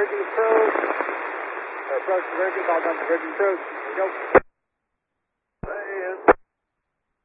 Virgin approach. Approach to Virgin, call down to Virgin approach. Go.